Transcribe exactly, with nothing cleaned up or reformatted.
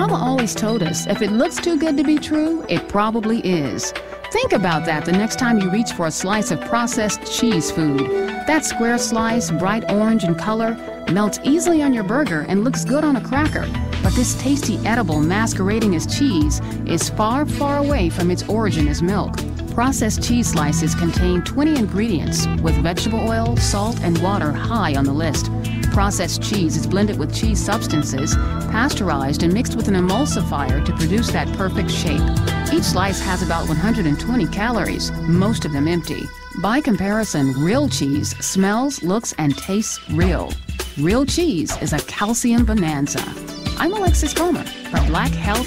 Mama always told us if it looks too good to be true, it probably is. Think about that the next time you reach for a slice of processed cheese food. That square slice, bright orange in color, melts easily on your burger and looks good on a cracker. But this tasty edible masquerading as cheese is far, far away from its origin as milk. Processed cheese slices contain twenty ingredients, with vegetable oil, salt, and water high on the list. Processed cheese is blended with cheese substances, pasteurized and mixed with an emulsifier to produce that perfect shape. Each slice has about one hundred twenty calories, most of them empty. By comparison, real cheese smells, looks, and tastes real. Real cheese is a calcium bonanza. I'm Alexis Comer for Black Health